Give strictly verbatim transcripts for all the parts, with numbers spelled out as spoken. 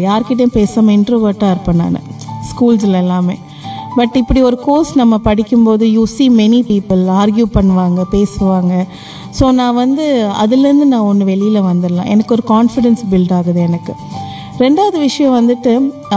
யார்கிட்டையும் பேசாமல் இன்ட்ரோவர்ட்டாக இருப்பேன் நான் ஸ்கூல்ஸில் எல்லாமே. பட் இப்படி ஒரு கோர்ஸ் நம்ம படிக்கும்போது you see many people argue பண்ணுவாங்க, பேசுவாங்க. ஸோ நான் வந்து அதுலேருந்து நான் ஒன்று வெளியில் வந்துடலாம், எனக்கு ஒரு கான்ஃபிடென்ஸ் பில்ட் ஆகுது எனக்கு. ரெண்டாவது விஷயம் வந்துட்டு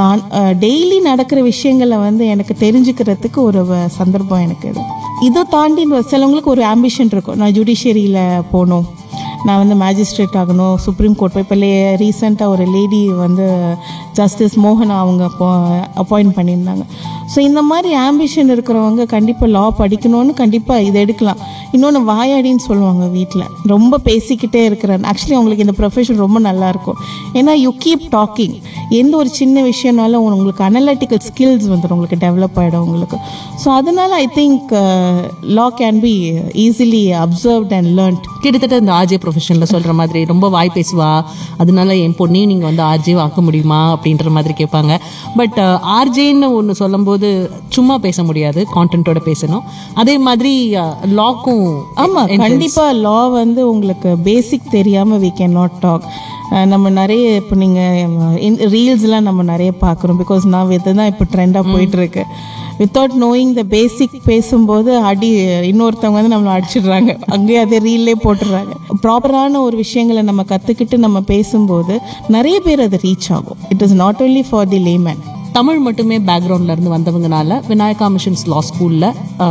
டெய்லி நடக்கிற விஷயங்களை வந்து எனக்கு தெரிஞ்சுக்கிறதுக்கு ஒரு சந்தர்ப்பம் எனக்கு இது. இதை தாண்டி சிலவங்களுக்கு ஒரு ஆம்பிஷன் இருக்கும், நான் ஜுடிஷியரியில் போகணும், நான் வந்து மேஜிஸ்ட்ரேட் ஆகணும், சுப்ரீம் கோர்ட் போய். இப்போ ரீசெண்டாக ஒரு லேடி வந்து ஜஸ்டிஸ் மோகனா அவங்க அப்பாயிண்ட் பண்ணியிருந்தாங்க. ஸோ இந்த மாதிரி ஆம்பிஷன் இருக்கிறவங்க கண்டிப்பாக லா படிக்கணும்னு கண்டிப்பாக இதை எடுக்கலாம். இன்னொன்று வாயாடின்னு சொல்லுவாங்க வீட்டில், ரொம்ப பேசிக்கிட்டே இருக்கிறேன். ஆக்சுவலி அவங்களுக்கு இந்த ப்ரொஃபஷன் ரொம்ப நல்லாயிருக்கும், ஏன்னா யூ கீப் டாக்கிங். எந்த ஒரு சின்ன விஷயம்னாலும் உங்களுக்கு அனலிட்டிக்கல் ஸ்கில்ஸ் வந்துடும், உங்களுக்கு டெவலப் ஆகிடும் உங்களுக்கு. ஸோ அதனால I think law can be easily observed and learnt. கிட்டத்தட்ட இந்த ஆர்ஜே ப்ரொஃபஷனில் சொல்கிற மாதிரி ரொம்ப வாய் பேசுவா, அதனால என் பொண்ணையும் நீங்கள் வந்து ஆர்ஜே ஆக்க முடியுமா அப்படின்ற மாதிரி கேட்பாங்க. பட் ஆர்ஜேன்னு ஒன்று சொல்லும்போது சும்மா பேச முடியாது, கான்டென்ட்டோட பேசணும். அதே மாதிரி லாக்கும் ஆமாம், கண்டிப்பாக லா வந்து உங்களுக்கு பேசிக் தெரியாமல் வி கேன் நாட் டாக். நம்ம நிறைய இப்போ நீங்கள் ரீல்ஸ்லாம் நம்ம நிறைய பார்க்குறோம், பிகாஸ் நான் இது தான் இப்போ ட்ரெண்டாக போயிட்டுருக்கு. வித்தவுட் நோயிங் த பேசிக் பேசும்போது அடி இன்னொருத்தவங்க வந்து நம்மளை அடிச்சிடுறாங்க, அங்கேயே அதே ரீல்லே போட்டுடுறாங்க. ப்ராப்பரான ஒரு விஷயங்களை நம்ம கற்றுக்கிட்டு நம்ம பேசும்போது நிறைய பேர் அது ரீச் ஆகும். It is not only for the layman. Tamil மட்டுமே பேக்ரவுண்ட்ல இருந்து வந்தவங்கனால விநாயகா மிஷன்ஸ் லா ஸ்கூல்ல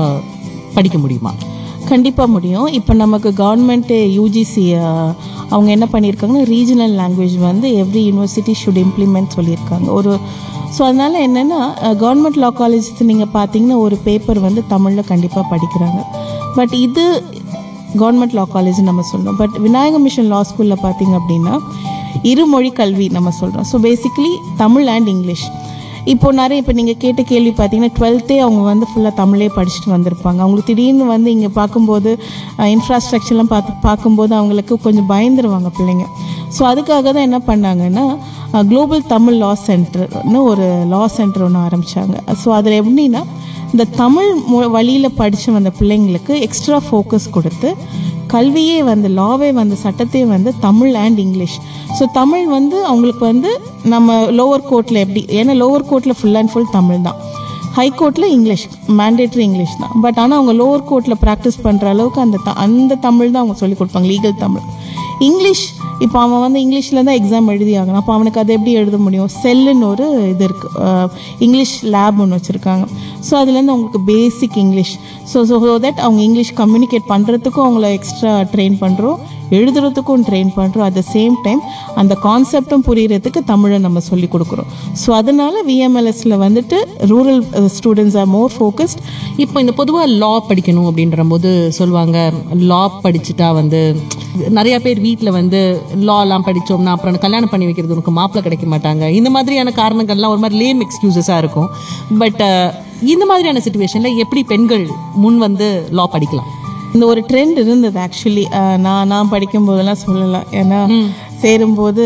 படிக்க முடியுமா? கண்டிப்பாக முடியும். இப்போ நமக்கு கவர்மெண்ட்டு யூஜிசி அவங்க என்ன பண்ணியிருக்காங்கன்னா, ரீஜனல் லாங்குவேஜ் வந்து எவ்ரி யூனிவர்சிட்டி ஷுட் இம்ப்ளிமெண்ட் சொல்லியிருக்காங்க ஒரு. ஸோ அதனால் என்னென்னா, கவர்மெண்ட் லா காலேஜ் நீங்கள் பார்த்தீங்கன்னா ஒரு பேப்பர் வந்து தமிழில் கண்டிப்பாக படிக்கிறாங்க. பட் இது கவர்மெண்ட் லா காலேஜ் நம்ம சொல்கிறோம். பட் விநாயக மிஷன் லா ஸ்கூலில் பார்த்தீங்க அப்படின்னா இருமொழி கல்வி நம்ம சொல்கிறோம். So basically Tamil and English. இப்போ நிறைய இப்போ நீங்கள் கேட்ட கேள்வி பார்த்தீங்கன்னா டுவெல்த்தே அவங்க வந்து ஃபுல்லாக தமிழே படிச்சுட்டு வந்திருப்பாங்க. அவங்களுக்கு திடீர்னு வந்து இங்கே பார்க்கும்போது இன்ஃப்ராஸ்ட்ரக்சர்லாம் பார்த்து பார்க்கும்போது அவங்களுக்கு கொஞ்சம் பயந்துருவாங்க பிள்ளைங்க. ஸோ அதுக்காக தான் என்ன பண்ணாங்கன்னா, குளோபல் தமிழ் லா சென்டர்னு ஒரு லா சென்டர் ஒன்று ஆரம்பித்தாங்க. ஸோ அதில் எப்படின்னா, இந்த தமிழ் மொ வழியில் படித்து வந்த பிள்ளைங்களுக்கு எக்ஸ்ட்ரா ஃபோக்கஸ் கொடுத்து கல்வியே வந்து லாவே வந்து சட்டத்தையே வந்து Tamil and English. So Tamil வந்து அவங்களுக்கு வந்து நம்ம லோவர் கோர்ட்டில் எப்படி, ஏன்னா லோவர் கோர்ட்டில் ஃபுல் அண்ட் ஃபுல் தமிழ் தான், ஹை கோர்ட்டில் இங்கிலீஷ் மேண்டேட்ரி இங்கிலீஷ் தான். பட் ஆனால் அவங்க லோவர் கோர்ட்டில் ப்ராக்டிஸ் பண்ணுற அளவுக்கு அந்த த அந்த தமிழ் தான் அவங்க சொல்லிக் கொடுப்பாங்க, லீகல் தமிழ். இங்கிலீஷ் இப்போ அவன் வந்து இங்கிலீஷில் தான் எக்ஸாம் எழுதி ஆகணும், அப்போ அவனுக்கு அதை எப்படி எழுத முடியும்? செல்லுன்னு ஒரு இது இருக்குது, இங்கிலீஷ் லேப் ஒன்று வச்சுருக்காங்க. ஸோ அதுலேருந்து அவங்களுக்கு பேசிக் இங்கிலீஷ். ஸோ ஸோ தட் அவங்க இங்கிலீஷ் கம்யூனிகேட் பண்ணுறதுக்கும் அவங்கள எக்ஸ்ட்ரா ட்ரெயின் பண்ணுறோம், எழுதுறதுக்கும் ட்ரெயின் பண்ணுறோம். அட் த சேம் டைம் அந்த கான்செப்டும் புரிகிறதுக்கு தமிழை நம்ம சொல்லிக் கொடுக்குறோம். ஸோ அதனால் விஎம்எல்எஸில் வந்துட்டு rural students are more focused. இப்போ இந்த பொதுவாக லா படிக்கணும் அப்படின்ற போது சொல்லுவாங்க, லா படிச்சுட்டா வந்து நிறைய பேர் வீட்டில் வந்து லாலாம் படித்தோம்னா அப்புறம் கல்யாணம் பண்ணி வைக்கிறது உனக்கு மாப்பிள்ளை கிடைக்க மாட்டாங்க, இந்த மாதிரியான காரணங்கள்லாம் ஒரு மாதிரி லேம் எக்ஸ்கியூசஸாக இருக்கும். பட் இந்த மாதிரியான சிச்சுவேஷனில் எப்படி பெண்கள் முன் வந்து லா படிக்கலாம்? இந்த ஒரு ட்ரெண்ட் இருந்தது ஆக்சுவலி. நான் நான் படிக்கும்போதெல்லாம் சொல்லலாம், ஏன்னா சேரும்போது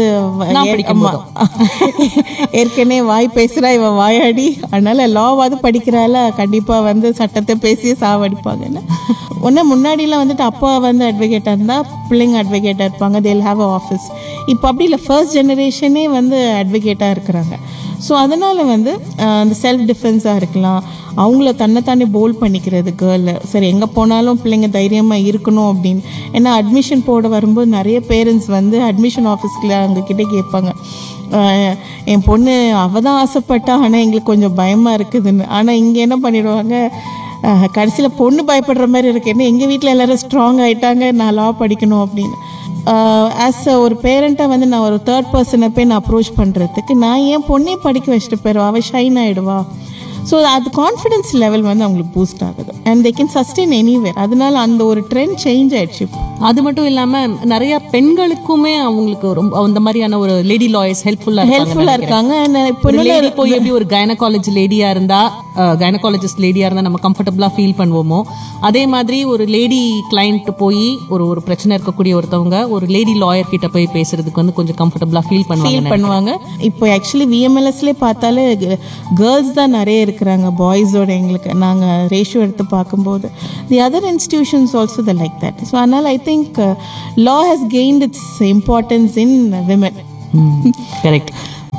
ஏற்கனவே வாய் பேசுகிறா இவன் வாயாடி, அதனால லாவாவது படிக்கிறால கண்டிப்பாக வந்து சட்டத்தை பேசி சாவடிப்பாங்கன்னு. ஒன்று முன்னாடிலாம் வந்துட்டு அப்பா வந்து அட்வொகேட்டாக இருந்தால் பிள்ளைங்க அட்வொகேட்டாக இருப்பாங்க, தேல் ஹாவ் அ ஆஃபீஸ். இப்போ அப்படி இல்லை, ஃபர்ஸ்ட் ஜெனரேஷனே வந்து அட்வொகேட்டாக இருக்கிறாங்க. ஸோ அதனால் வந்து அந்த செல்ஃப் டிஃபென்ஸாக இருக்கலாம், அவங்கள தன்னைத்தானே போல் பண்ணிக்கிறது கேர்ள். சரி எங்கே போனாலும் பிள்ளைங்க தைரியமாக இருக்கணும் அப்படின்னு. ஏன்னா அட்மிஷன் போட வரும்போது நிறைய பேரண்ட்ஸ் வந்து அட்மிஷன் ஆஃபீஸ்க்குள்ள அவங்கக்கிட்ட கேட்பாங்க, என் பொண்ணு அவள் தான் ஆசைப்பட்டா ஆனால் எங்களுக்கு கொஞ்சம் பயமாக இருக்குதுன்னு. ஆனால் இங்கே என்ன பண்ணிடுவாங்க, கடைசியில் பொண்ணு பயப்படுற மாதிரி இருக்கு, ஏன்னா எங்கள் வீட்டில் எல்லோரும் ஸ்ட்ராங் ஆகிட்டாங்க, நான் லா படிக்கணும் அப்படின்னு. ஆஸ் அ ஒரு பேரண்ட்டாக வந்து நான் ஒரு தேர்ட் பர்சனை போய் நான் அப்ரோச் பண்ணுறதுக்கு, நான் ஏன் பொண்ணே படிக்க வச்சுட்டு போயிடுவா, அவள் ஷைன் ஆகிடுவா. ஸோ அது கான்ஃபிடென்ஸ் லெவல் வந்து அவங்களுக்கு பூஸ்ட் ஆகுது and they can sustain anywhere. அதனால அந்த ஒரு ட்ரெண்ட் சேஞ்ச் ஆயிடுச்சு. அது மட்டும் இல்லாமல் நிறைய பெண்களுக்குமே அவங்களுக்கு ரொம்ப அந்த மாதிரியான ஒரு லேடி லாயர்ஸ் ஹெல்ப்ஃபுல்லாக ஹெல்ப்ஃபுல்லாக இருக்காங்க. இப்போ போய் எப்படி ஒரு கைனகாலஜி லேடியாக இருந்தால் கைனகாலஜிஸ்ட் லேடியாக இருந்தால் நம்ம கம்ஃபர்டபுளாக ஃபீல் பண்ணுவோமோ, அதே மாதிரி ஒரு லேடி கிளைண்ட் போய் ஒரு ஒரு பிரச்சனை இருக்கக்கூடிய ஒருத்தவங்க ஒரு லேடி லாயர் கிட்ட போய் பேசுறதுக்கு வந்து கொஞ்சம் கம்ஃபர்டபுளாக ஃபீல் பண்ணுவாங்க பண்ணுவாங்க இப்போ ஆக்சுவலி விஎம்எல்எஸ்லேயே பார்த்தாலே கேர்ள்ஸ் தான் நிறைய இருக்கிறாங்க பாய்ஸோட. எங்களுக்கு நாங்கள் ரேஷியோ எடுத்து பார்க்கும்போது the other institutions also the like that. So அதனால் I think law has gained its importance in women. Correct.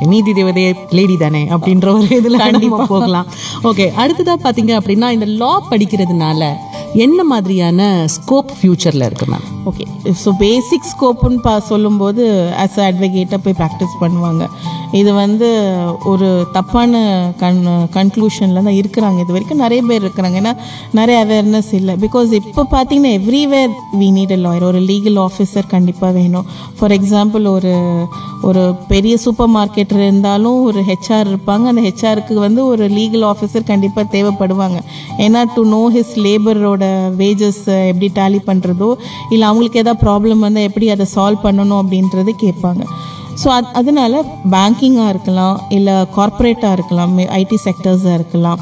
Okay, நீதி தேவதையே லேடி தானே அப்படின்ற ஒரு இதுல கண்டிப்பா போகலாம். ஓகே, அடுத்ததா பாத்தீங்க அப்படின்னா இந்த லா படிக்கிறதுனால என்ன மாதிரியான ஸ்கோப் ஃபியூச்சர்ல இருக்கு மேம்? ஓகே, ஸோ பேசிக் ஸ்கோப்புன்னு பா சொல்லும்போது ஆஸ் அ அட்வொகேட்டாக போய் ப்ராக்டிஸ் பண்ணுவாங்க. இது வந்து ஒரு தப்பான கன் கன்க்ளூஷனில் தான் இருக்கிறாங்க. இது வரைக்கும் நிறைய பேர் இருக்கிறாங்க. ஏன்னா நிறைய அவேர்னஸ் இல்லை. பிகாஸ் இப்போ பார்த்தீங்கன்னா everywhere we need a lawyer. ஒரு லீகல் ஆஃபீஸர் கண்டிப்பாக வேணும். ஃபார் எக்ஸாம்பிள் ஒரு ஒரு பெரிய சூப்பர் மார்க்கெட் இருந்தாலும் ஒரு ஹெச்ஆர் இருப்பாங்க. அந்த ஹெச்ஆருக்கு வந்து ஒரு லீகல் ஆஃபீஸர் கண்டிப்பாக தேவைப்படுவாங்க. ஏன்னா டு நோ ஹிஸ் லேபரோட வேஜஸ் எப்படி டேலி பண்ணுறதோ இல்லை அவங்களுக்கு ஏதாவது ப்ராப்ளம் வந்தால் எப்படி அதை சால்வ் பண்ணணும் அப்படின்றது கேட்பாங்க. ஸோ அது அதனால பேங்கிங்காக இருக்கலாம், இல்லை கார்ப்பரேட்டாக இருக்கலாம், ஐடி செக்டர்ஸாக இருக்கலாம்,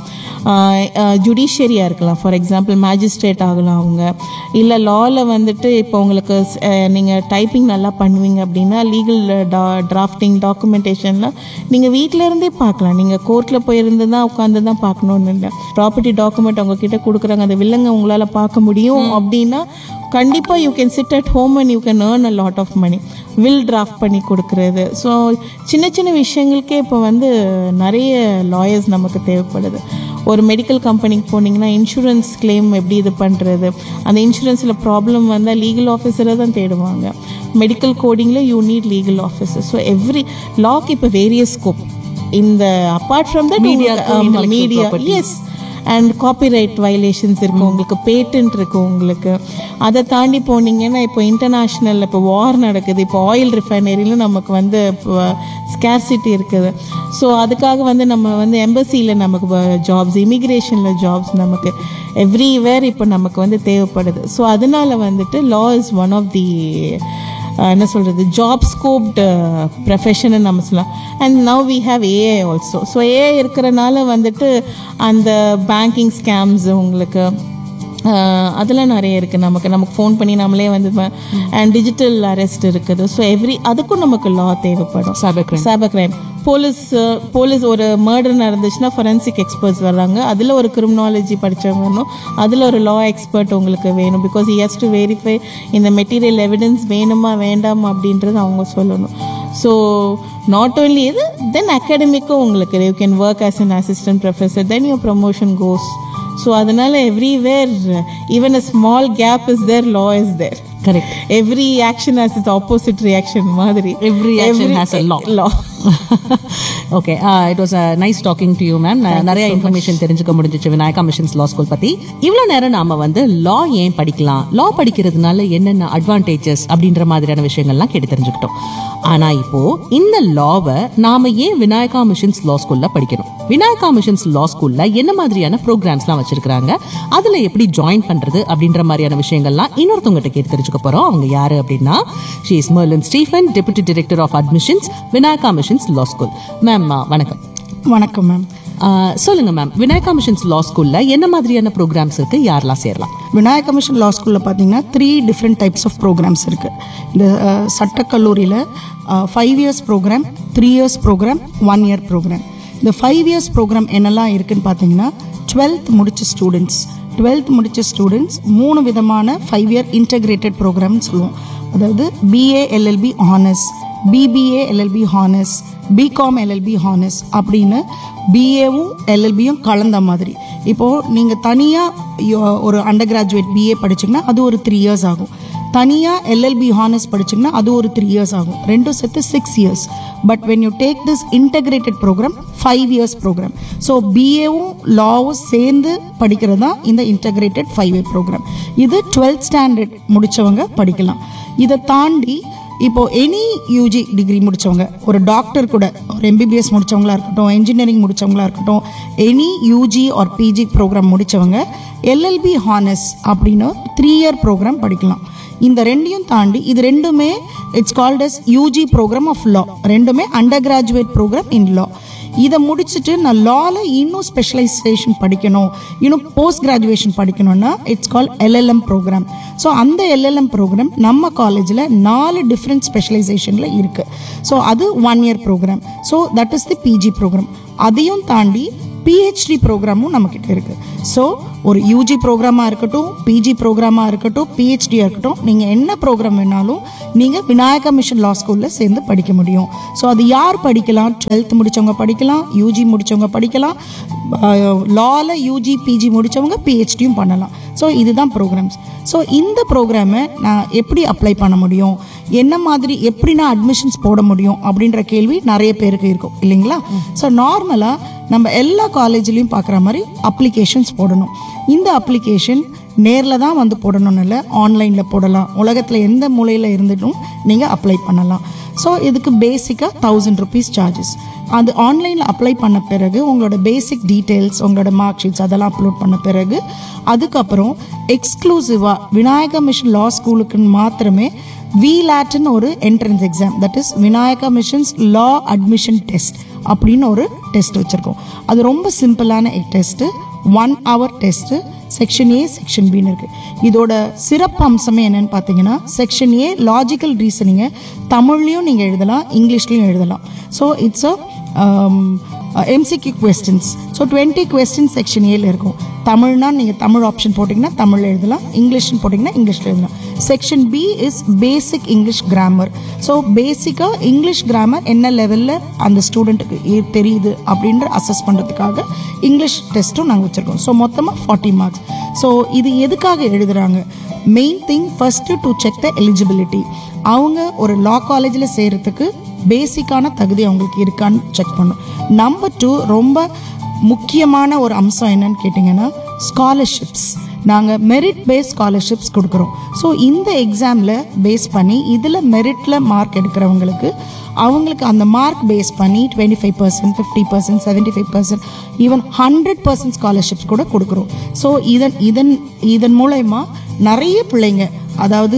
ஜுடிஷியரியாக இருக்கலாம். ஃபார் எக்ஸாம்பிள் மேஜிஸ்ட்ரேட் ஆகலாம் அவங்க. இல்லை லாவில் வந்துட்டு இப்போ உங்களுக்கு நீங்கள் டைப்பிங் நல்லா பண்ணுவீங்க அப்படின்னா லீகல் டா டிராஃப்டிங் டாக்குமெண்டேஷன்லாம் நீங்கள் வீட்டில் இருந்தே பார்க்கலாம். நீங்கள் கோர்ட்டில் போயிருந்து தான் உட்காந்து தான் பார்க்கணுன்னு இல்லை. ப்ராப்பர்ட்டி டாக்குமெண்ட் அவங்கக்கிட்ட கொடுக்குறாங்க, அந்த வில்லங்க உங்களால் பார்க்க முடியும் அப்படின்னா கண்டிப்பாக you can sit at home and you can earn a lot of money. Will draft பண்ணி கொடுக்குறது. ஸோ சின்ன சின்ன விஷயங்களுக்கே இப்போ வந்து நிறைய லாயர்ஸ் நமக்கு தேவைப்படுது. ஒரு மெடிக்கல் கம்பெனிக்கு போனீங்கன்னா இன்சூரன்ஸ் கிளைம் எப்படி இது பண்ணுறது, அந்த இன்சூரன்ஸில் ப்ராப்ளம் வந்தால் லீகல் ஆஃபீஸரை தான் தேடுவாங்க. Medical கோடிங்கில் you need legal officer. So every lock இப்போ வேரியஸ் ஸ்கோப். இந்த apart from the media media yes and copyright violations இருக்குது உங்களுக்கு, பேட்டன்ட் இருக்குது உங்களுக்கு. அதை தாண்டி போனீங்கன்னா இப்போ இன்டர்நேஷ்னல் இப்போ வார் நடக்குது. இப்போ ஆயில் ரிஃபைனரியில் நமக்கு வந்து இப்போ ஸ்கேர்சிட்டி இருக்குது. ஸோ அதுக்காக வந்து நம்ம வந்து எம்பசியில் நமக்கு ஜாப்ஸ், இமிக்ரேஷனில் ஜாப்ஸ் நமக்கு எவ்ரிவேர் இப்போ நமக்கு வந்து தேவைப்படுது. ஸோ அதனால வந்துட்டு லா இஸ் ஒன் ஆஃப் தி என்ன சொல்கிறது ஜாப் ஸ்கோப்டு ப்ரொஃபஷன்னு நம்ம சொல்லலாம். And now we have AI also. So AI இருக்கிறனால வந்துட்டு அந்த பேங்கிங் ஸ்கேம்ஸ் உங்களுக்கு அதெல்லாம் நிறைய இருக்குது. நமக்கு நமக்கு ஃபோன் பண்ணி நம்மளே வந்து அண்ட் டிஜிட்டல் அரெஸ்ட் இருக்குது. ஸோ எவ்ரி அதுக்கும் நமக்கு லா தேவைப்படும். Cyber crime cyber crime police police ஒரு மர்டர் நடந்துச்சுன்னா ஃபொரென்சிக் எக்ஸ்பர்ட்ஸ் வர்றாங்க. அதில் ஒரு கிரிமினாலஜி படித்தவங்க வேணும், அதில் ஒரு லா எக்ஸ்பர்ட் உங்களுக்கு வேணும். Because he has to verify இந்த மெட்டீரியல் எவிடன்ஸ் வேணுமா வேண்டாமா அப்படின்றது அவங்க சொல்லணும். ஸோ நாட் ஓன்லி இது, தென் அகாடமிக்கும் உங்களுக்கு you can work as an assistant professor, then your promotion cos. So அதனால everywhere even a small cap is there, law is there. Correct. Every action has its opposite reaction மாதிரி. Every action has a law. law. Okay, it was a nice talking to you ma'am. நிறைய information தெரிஞ்சுக்க முடிஞ்சிச்சு Vinayaka missions லா school பத்தி. இவ்வளோ நேரம் நாம வந்து லா ஏன் படிக்கலாம், லா படிக்கிறதுனால என்னென்ன அட்வான்டேஜஸ் அப்படின்ற மாதிரியான விஷயங்கள்லாம் கேட்டு தெரிஞ்சுக்கிட்டோம். ஆனா இப்போ இந்த லாவை நாம ஏன் விநாயகா மிஷன்ஸ் லா ஸ்கூல்ல படிக்கணும், விநாயகா மிஷன்ஸ் லா ஸ்கூல்ல என்ன மாதிரியான ப்ரோக்ராம்ஸ்லாம் வச்சிருக்காங்க, அதுல எப்படி ஜாயின் பண்றது அப்படின்ற மாதிரியான விஷயங்கள்லாம் இன்னொருத்தவங்ககிட்ட கேட்டு தெரிஞ்சுக்க போறோம். அவங்க யாரு அப்படின்னா she is Merlin Stephen, deputy director of admissions, Vinayaka missions law school. Ma'am வணக்கம். வணக்கம் மேம். சொல்லுங்க மேம், விநாயகா மிஷன்ஸ் லா ஸ்கூல்ல என்ன மாதிரியான ப்ரோக்ராம்ஸ் இருக்கு, யாரெல்லாம் சேரலாம்? விநாயகா மிஷன் லா ஸ்கூலில் பார்த்தீங்கன்னா three different types of programs இருக்குது. இந்த சட்டக்கல்லூரியில் five years program, three years program, one year programme. இந்த ஃபைவ் இயர்ஸ் ப்ரோக்ராம் என்னெல்லாம் இருக்குன்னு பார்த்தீங்கன்னா டுவெல்த் முடிச்ச ஸ்டூடெண்ட்ஸ் டுவெல்த் முடிச்ச ஸ்டூடெண்ட்ஸ் மூணு விதமான ஃபைவ் இயர் இன்டகிரேட்டட் ப்ரோக்ராம்னு சொல்லுவோம். அதாவது BA LLB honours, BBA LLB honours, BCom LLB honours அப்படின்னு பிஏவும் எல்எல்பியும் கலந்த மாதிரி. இப்போது நீங்கள் தனியாக ஒரு அண்டர் கிராஜுவேட் பிஏ படிச்சிங்கன்னா அது ஒரு த்ரீ இயர்ஸ் ஆகும். தனியாக எல்எல்பி ஹானர்ஸ் படிச்சிங்கன்னா அது ஒரு த்ரீ இயர்ஸ் ஆகும். ரெண்டும் சேர்த்து six years. But when you take this integrated program five years program. So பிஏவும் லாவும் சேர்ந்து படிக்கிறது தான் இந்த இன்டகிரேட்டட் ஃபைவ் இயர் ப்ரோக்ராம். இது டுவெல்த் ஸ்டாண்டர்ட் முடித்தவங்க படிக்கலாம். இதை தாண்டி இப்போ எனி யூஜி டிகிரி முடித்தவங்க, ஒரு டாக்டர் கூட, ஒரு எம்பிபிஎஸ் முடித்தவங்களா இருக்கட்டும், இன்ஜினியரிங் முடித்தவங்களா இருக்கட்டும், any UG R PG program முடித்தவங்க எல்எல்பி ஹானர்ஸ் அப்படின்னு த்ரீ இயர் ப்ரோக்ராம் படிக்கலாம். இந்த ரெண்டையும் தாண்டி இது ரெண்டுமே it's called as UG programme of law. ரெண்டுமே அண்டர் கிராஜுவேட் ப்ரோக்ராம் இன் லா. இதை முடிச்சுட்டு நான் லாவில் இன்னும் ஸ்பெஷலைசேஷன் படிக்கணும், இன்னும் போஸ்ட் கிராஜுவேஷன் படிக்கணும்னா it's call LLM program. So அந்த எல்எல்எம் ப்ரோக்ராம் நம்ம காலேஜில் நாலு டிஃப்ரெண்ட் ஸ்பெஷலைசேஷனில் இருக்குது. ஸோ அது one year programme. So that is the PG program. அதையும் தாண்டி பிஹெச்டி ப்ரோக்ராமும் நம்மக்கிட்ட இருக்குது. ஸோ ஒரு யூஜி ப்ரோக்ராமாக இருக்கட்டும், பிஜி ப்ரோக்ராமாக இருக்கட்டும், பிஹெச்டியாக இருக்கட்டும், நீங்கள் என்ன ப்ரோக்ராம் வேணாலும் நீங்கள் விநாயகா மிஷன் லா ஸ்கூலில் சேர்ந்து படிக்க முடியும். ஸோ அது யார் படிக்கலாம்? டுவெல்த் முடித்தவங்க படிக்கலாம், யூஜி முடித்தவங்க படிக்கலாம், லாவில் யூஜி பிஜி முடித்தவங்க பிஹெச்டியும் பண்ணலாம். ஸோ இதுதான் ப்ரோக்ராம்ஸ். ஸோ இந்த ப்ரோக்ராமை நான் எப்படி அப்ளை பண்ண முடியும், என்ன மாதிரி எப்படி நான் அட்மிஷன்ஸ் போட முடியும் அப்படின்ற கேள்வி நிறைய பேருக்கு இருக்கும் இல்லைங்களா? ஸோ நார்மலாக நம்ம எல்லா காலேஜ்லேயும் பார்க்குற மாதிரி அப்ளிகேஷன்ஸ் போடணும். இந்த அப்ளிகேஷன் நேரில் தான் வந்து போடணும்னு இல்லை, ஆன்லைனில் போடலாம். உலகத்தில் எந்த மூலையில் இருந்துட்டும் நீங்கள் அப்ளை பண்ணலாம். ஸோ இதுக்கு பேசிக்காக தௌசண்ட் ருபீஸ் சார்ஜஸ். அது ஆன்லைனில் அப்ளை பண்ண பிறகு உங்களோட பேசிக் டீட்டெயில்ஸ், உங்களோட மார்க் ஷீட்ஸ் அதெல்லாம் அப்லோட் பண்ண பிறகு அதுக்கப்புறம் எக்ஸ்க்ளூசிவாக விநாயகா மிஷன் லா ஸ்கூலுக்குன்னு மாத்திரமே விலாட்னு ஒரு entrance exam, that is Vinayaka missions law admission test அப்படின்னு ஒரு டெஸ்ட் வச்சுருக்கோம். அது ரொம்ப சிம்பிளான test, one hour test. Section A, section பின்னு இருக்குது. இதோட சிறப்பு அம்சமே என்னன்னு பார்த்தீங்கன்னா, செக்ஷன் ஏ லாஜிக்கல் ரீசனிங்கை தமிழ்லையும் நீங்கள் எழுதலாம், இங்கிலீஷ்லையும் எழுதலாம். So it's a MCQ questions. So twenty questions section ஏல இருக்கும். தமிழ்னா நீங்கள் தமிழ் ஆப்ஷன் போட்டிங்கன்னா தமிழ் எழுதலாம், இங்கிலீஷ்னு போட்டிங்கன்னா இங்கிலீஷில் எழுதலாம். Section B is basic English grammar. So பேசிக்காக இங்கிலீஷ் கிராமர் என்ன லெவலில் அந்த ஸ்டூடெண்ட்டுக்கு தெரியுது அப்படின்ற அசஸ் பண்ணுறதுக்காக இங்கிலீஷ் டெஸ்ட்டும் நாங்கள் வச்சுருக்கோம். ஸோ மொத்தமாக ஃபார்ட்டி மார்க்ஸ். ஸோ இது எதுக்காக எழுதுகிறாங்க? Main thing first to check the eligibility. அவங்க ஒரு லா காலேஜில் சேர்கிறதுக்கு பேசிக்கான தகுதி அவங்களுக்கு இருக்கான்னு செக் பண்ணும். நம்பர் டூ, ரொம்ப முக்கியமான ஒரு அம்சம் என்னன்னு கேட்டிங்கன்னா ஸ்காலர்ஷிப்ஸ். நாங்கள் மெரிட் பேஸ் ஸ்காலர்ஷிப்ஸ் கொடுக்குறோம். ஸோ இந்த எக்ஸாமில் பேஸ் பண்ணி இதில் மெரிட்டில் மார்க் எடுக்கிறவங்களுக்கு அவங்களுக்கு அந்த மார்க் பேஸ் பண்ணி twenty five percent fifty percent seventy five percent even hundred percent scholarships கூட கொடுக்குறோம். ஸோ இதன் இதன் இதன் மூலயமா நிறைய பிள்ளைங்க, அதாவது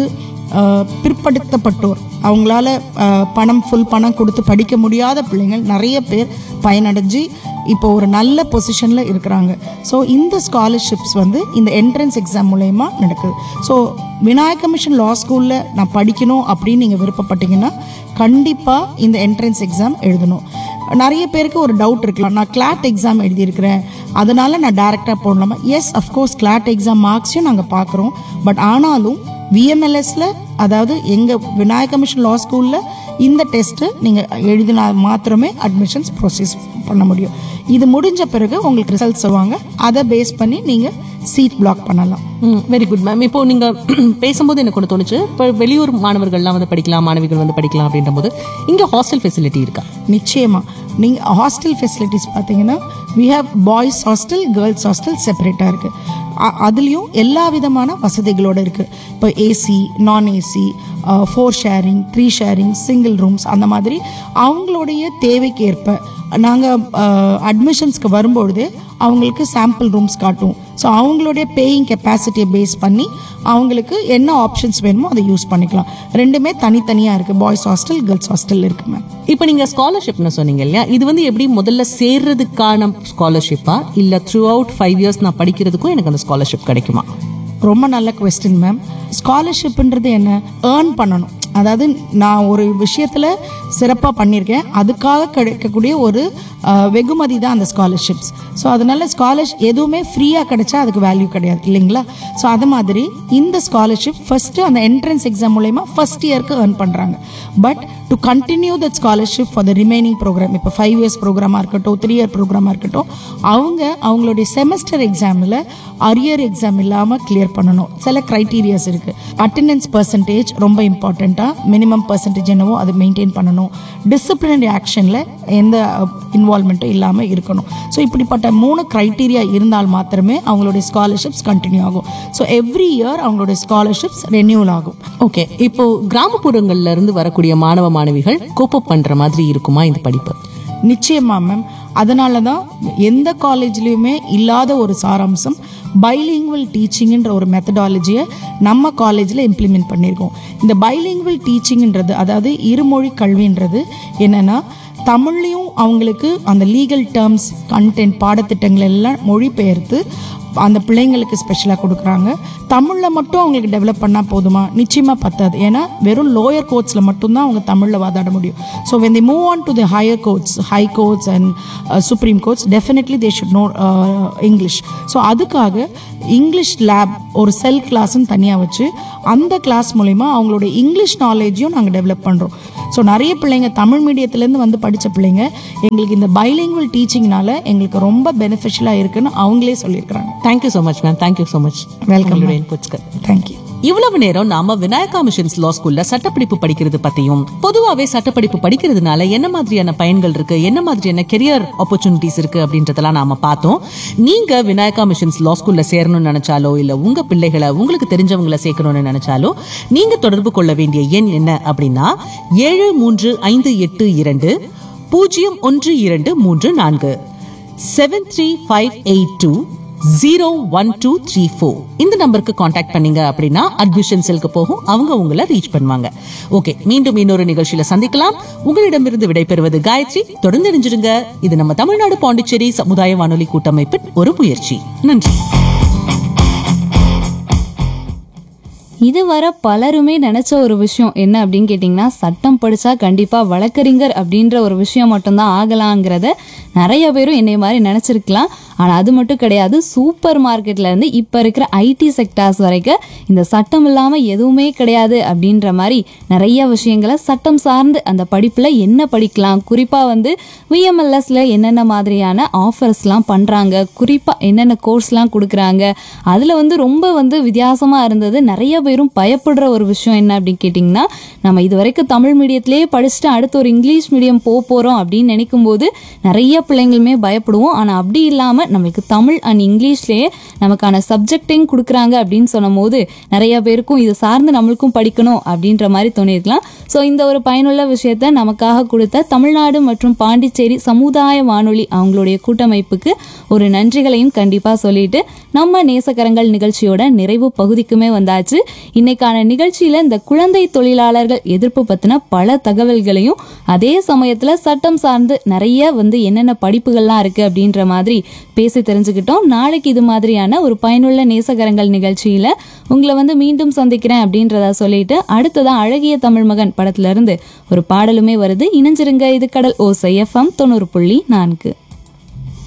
பிற்படுத்தப்பட்டோர், அவங்களால பணம் ஃபுல் பணம் கொடுத்து படிக்க முடியாத பிள்ளைங்கள் நிறைய பேர் பயனடைஞ்சு இப்போ ஒரு நல்ல பொசிஷனில் இருக்கிறாங்க. ஸோ இந்த ஸ்காலர்ஷிப்ஸ் வந்து இந்த என்ட்ரன்ஸ் எக்ஸாம் மூலயமா நடக்குது. ஸோ விநாயகா மிஷன் லா ஸ்கூலில் நான் படிக்கணும் அப்படின்னு நீங்கள் விருப்பப்பட்டீங்கன்னா கண்டிப்பாக இந்த என்ட்ரன்ஸ் எக்ஸாம் எழுதணும். நிறைய பேருக்கு ஒரு டவுட் இருக்கலாம், நான் கிளாட் எக்ஸாம் எழுதியிருக்கிறேன் அதனால் நான் டைரெக்டாக போடலாமா? எஸ், அஃப்கோர்ஸ் கிளாட் எக்ஸாம் மார்க்ஸையும் நாங்கள் பார்க்குறோம். பட் ஆனாலும் விஎம்எல்எஸ்ல, அதாவது எங்கள் விநாயகா மிஷன் லா ஸ்கூலில் இந்த டெஸ்ட்டு நீங்கள் எழுதினா மாத்திரமே அட்மிஷன்ஸ் ப்ரொசீஸ் பண்ண முடியும். இது முடிஞ்ச பிறகு உங்களுக்கு ரிசல்ட் சொல்லுவாங்க, அதை பேஸ் பண்ணி நீங்கள் சீட் பிளாக் பண்ணலாம். Very good ma'am. இப்போ நீங்கள் பேசும்போது எனக்கு ஒன்று தோணுச்சு, இப்போ வெளியூர் மாணவர்கள்லாம் வந்து படிக்கலாம், மாணவிகள் வந்து படிக்கலாம் அப்படின்ற போது இங்கே ஹாஸ்டல் ஃபெசிலிட்டி இருக்கா? நிச்சயமாக. நீங்கள் ஹாஸ்டல் ஃபெசிலிட்டிஸ் பார்த்தீங்கன்னா we have boys hostel, girls hostel செப்பரேட்டாக இருக்குது. அதுலேயும் எல்லா விதமான வசதிகளோடு இருக்குது. இப்போ ஏசி, நான் AC, four sharing, three sharing, single rooms, அந்த மாதிரி அவங்களுடைய தேவைக்கு ஏற்ப நாங்கள் அட்மிஷன்ஸ்க்கு வரும்பொழுது அவங்களுக்கு சாம்பிள் ரூம்ஸ் காட்டுவோம். ஸோ அவங்களுடைய பேயிங் கெப்பாசிட்டியை பேஸ் பண்ணி அவங்களுக்கு என்ன ஆப்ஷன்ஸ் வேணுமோ அதை யூஸ் பண்ணிக்கலாம். ரெண்டுமே தனித்தனியாக இருக்குது. பாய்ஸ் ஹாஸ்டல், கேர்ள்ஸ் ஹாஸ்டல் இருக்குது மேம். இப்போ நீங்கள் ஸ்காலர்ஷிப்னு சொன்னீங்க இல்லையா, இது வந்து எப்படி முதல்ல சேர்றதுக்கான ஸ்காலர்ஷிப்பா இல்லை த்ரூ அவுட் ஃபைவ் இயர்ஸ் நான் படிக்கிறதுக்கும் எனக்கு அந்த ஸ்காலர்ஷிப் கிடைக்குமா? ரொம்ப நல்ல கொஸ்டின் மேம். ஸ்காலர்ஷிப்ன்றது என்ன? ஏர்ன் பண்ணணும். அதாவது நான் ஒரு விஷயத்தில் சிறப்பாக பண்ணியிருக்கேன், அதுக்காக கிடைக்கக்கூடிய ஒரு வெகுமதி தான் அந்த ஸ்காலர்ஷிப்ஸ். ஸோ அதனால் ஸ்காலர்ஷிப் எதுவுமே ஃப்ரீயாக கிடைச்சா அதுக்கு வேல்யூ கிடையாது இல்லைங்களா? ஸோ அது மாதிரி இந்த ஸ்காலர்ஷிப் ஃபஸ்ட்டு அந்த என்ட்ரன்ஸ் எக்ஸாம் மூலயமா ஃபஸ்ட் இயருக்கு ஏர்ன் பண்ணுறாங்க. But to continue that scholarship for the remaining program, இப்போ ஃபைவ் இயர்ஸ் ப்ரோக்ராமாக இருக்கட்டும், த்ரீ இயர் ப்ரோக்ராமாக இருக்கட்டும், அவங்க அவங்களுடைய செமஸ்டர் எக்ஸாமில் அரியர் எக்ஸாம் இல்லாமல் கிளியர் பண்ணணும். சில க்ரைட்டீரியாஸ் இருக்குது. அட்டெண்டன்ஸ் பர்சன்டேஜ் ரொம்ப இம்பார்ட்டண்ட்டாக, மினிமம் பர்சன்டேஜ் என்னவோ அதை மெயின்டைன் பண்ணணும். டிசிப்ளினரி ஆக்ஷனில் எந்த இன்வால்மெண்ட்டும் இல்லாமல் இருக்கணும். ஸோ இப்படிப்பட்ட மூணு க்ரைட்டீரியா இருந்தால் மாத்திரமே அவங்களுடைய ஸ்காலர்ஷிப்ஸ் கண்டினியூ ஆகும். ஸோ எவ்ரி இயர் அவங்களுடைய ஸ்காலர்ஷிப்ஸ் ரெனியூவல் ஆகும். ஓகே, இப்போ கிராமப்புறங்கள்ல இருந்து வரக்கூடிய மாணவ மாணவிகள் கோப்பப் பண்ற மாதிரி இருக்குமா இந்த படிப்பு? நிச்சயமா மேம். அதனால தான் எந்த காலேஜ்லேயுமே இல்லாத ஒரு சாராம்சம் பைலிங்குவல் டீச்சிங்ன்ற ஒரு மெத்தடாலஜியை நம்ம காலேஜில் இம்ப்ளிமெண்ட் பண்ணியிருக்கோம். இந்த பைலிங்குவல் டீச்சிங்ன்றது, அதாவது இருமொழி கல்வின்றது என்னென்னா, தமிழ்லையும் அவங்களுக்கு அந்த லீகல் டேர்ம்ஸ் கண்டென்ட் பாடத்திட்டங்கள் எல்லாம் மொழிபெயர்த்து அந்த பிள்ளைங்களுக்கு ஸ்பெஷலாக கொடுக்குறாங்க. தமிழில் மட்டும் அவங்களுக்கு டெவலப் பண்ணால் போதுமா? நிச்சயமாக பத்தாது. ஏன்னா வெறும் லோயர் கோர்ட்ஸில் மட்டும்தான் அவங்க தமிழில் வாதாட முடியும். So when the move on to the higher courts, high courts and supreme courts, definitely they should know English. So அதுக்காக இங்கிலீஷ் லேப் ஒரு செல் கிளாஸ்ன்னு தனியாக வச்சு அந்த கிளாஸ் மூலிமா அவங்களோட இங்கிலீஷ் நாலேஜையும் நாங்கள் டெவலப் பண்ணுறோம். ஸோ நிறைய பிள்ளைங்க தமிழ் மீடியத்துலேருந்து வந்து படித்த பிள்ளைங்க எங்களுக்கு இந்த பைலிங்குவல் டீச்சிங்னால எங்களுக்கு ரொம்ப பெனிஃபிஷியலாக இருக்குன்னு அவங்களே சொல்லியிருக்கிறாங்க. Thank you so much ma'am. Thank you so much. Welcome. இன்புட்ஸ்க்கு thank you. இவ்வளவு நேரம் நாம விநாயகா மிஷன்ஸ் லா ஸ்கூல்ல சட்டப்படிப்பு படிக்கிறது பத்தியும், பொதுவாவே சட்டப்படிப்பு படிக்கிறதுனால என்ன மாதிரியான பயன்கள் இருக்கு, என்ன மாதிரியான கெரியர் ஆப்பர்ச்சுனிட்டிஸ் இருக்கு அப்படின்றதெல்லாம் நாம பார்த்தோம். நீங்க விநாயகா மிஷன்ஸ் லா ஸ்கூல்ல சேரணும்னு நினைச்சாலோ இல்ல உங்க பிள்ளைகளை உங்களுக்கு தெரிஞ்சவங்களை சேர்க்கணும்னு நினைச்சாலோ நீங்க தொடர்பு கொள்ள வேண்டிய எண் என்ன அப்படின்னா ஏழு மூன்று ஐந்து எட்டு இரண்டு பூஜ்ஜியம் ஒன்று இரண்டு மூன்று நான்கு seven three five eight two zero one two three four. இந்த நம்பருக்கு கான்டாக்ட் பண்ணீங்க அப்படின்னா அட்மிஷன் செல்க்கு போகும், அவங்க உங்களை ரீச் பண்ணுவாங்க. ஓகே, மீண்டும் இன்னொரு நிகழ்ச்சியில சந்திக்கலாம். உங்களிடமிருந்து விடைபெறுவது காயத்ரி. தொடர்ந்து இணைஞ்சிருங்க. இது நம்ம தமிழ்நாடு பாண்டிச்சேரி சமுதாய வானொலி கூட்டமைப்பின் ஒரு முயற்சி. நன்றி. இதுவரை பலருமே நினைச்ச ஒரு விஷயம் என்ன அப்படின்னு கேட்டிங்கன்னா, சட்டம் படித்தா கண்டிப்பாக வழக்கறிஞர் அப்படின்ற ஒரு விஷயம் மட்டும்தான் ஆகலாங்கிறத நிறைய பேரும் என்னை மாதிரி நினச்சிருக்கலாம். ஆனால் அது மட்டும் கிடையாது. சூப்பர் மார்க்கெட்லேருந்து இப்போ இருக்கிற ஐடி செக்டார்ஸ் வரைக்கும் இந்த சட்டம் இல்லாமல் எதுவுமே கிடையாது அப்படின்ற மாதிரி நிறைய விஷயங்களை சட்டம் சார்ந்து அந்த படிப்பில் என்ன படிக்கலாம், குறிப்பாக வந்து விஎம்எல்எஸ்ல என்னென்ன மாதிரியான ஆஃபர்ஸ்லாம் பண்ணுறாங்க, குறிப்பாக என்னென்ன கோர்ஸ்லாம் கொடுக்குறாங்க, அதில் வந்து ரொம்ப வந்து வித்தியாசமாக இருந்தது. நிறைய பேரும் பயப்படுற ஒரு விஷயம் என்ன அப்படின்னு கேட்டிங்கன்னா, நம்ம இது வரைக்கும் தமிழ் மீடியத்திலேயே படிச்சுட்டு அடுத்து ஒரு இங்கிலீஷ் மீடியம் போக போகிறோம் அப்படின்னு நினைக்கும் போது நிறைய பிள்ளைங்களுமே பயப்படுவோம். ஆனால் அப்படி இல்லாமல் நம்மளுக்கு தமிழ் அண்ட் இங்கிலீஷ்லேயே நமக்கான சப்ஜெக்டையும் கொடுக்குறாங்க அப்படின்னு சொன்னும் போது நிறைய பேருக்கும் இது சார்ந்து நம்மளுக்கும் படிக்கணும் அப்படின்ற மாதிரி தோணிருக்கலாம். ஸோ இந்த ஒரு பயனுள்ள விஷயத்த நமக்காக கொடுத்த தமிழ்நாடு மற்றும் பாண்டிச்சேரி சமுதாய வானொலி அவங்களுடைய கூட்டமைப்புக்கு ஒரு நன்றிகளையும் கண்டிப்பாக சொல்லிட்டு நம்ம நேசக்கரங்கள் நிகழ்ச்சியோட நிறைவு பகுதிக்குமே வந்தாச்சு. இன்னைக்கான நிகழ்ச்சியில இந்த குழந்தை தொழிலாளர்கள் எதிர்ப்பு பத்தின பல தகவல்களையும் அதே சமயத்துல சட்டம் சார்ந்து நிறைய வந்து என்னென்ன படிப்புகள்லாம் இருக்கு அப்படின்ற மாதிரி பேசி தெரிஞ்சுக்கிட்டோம். நாளைக்கு இது மாதிரியான ஒரு பயனுள்ள நேசகரங்கள் நிகழ்ச்சியில உங்களை வந்து மீண்டும் சந்திக்கிறேன் அப்படின்றத சொல்லிட்டு அடுத்ததான் அழகிய தமிழ் மகன் படத்துல இருந்து ஒரு பாடலுமே வருது. இணைஞ்சிருங்க. இது கடல் ஓசை எஃப்எம் தொண்ணூறு புள்ளி நான்கு.